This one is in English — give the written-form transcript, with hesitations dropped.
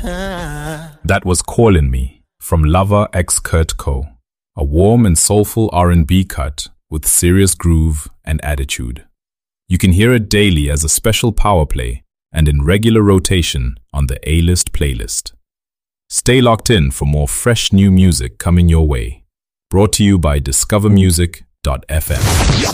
That was Callin' Me from Lover x Kurt Co., a warm and soulful R&B cut with serious groove and attitude. You can hear it daily as a special power play and in regular rotation on the A-List playlist. Stay locked in for more fresh new music coming your way. Brought to you by discovermusic.fm.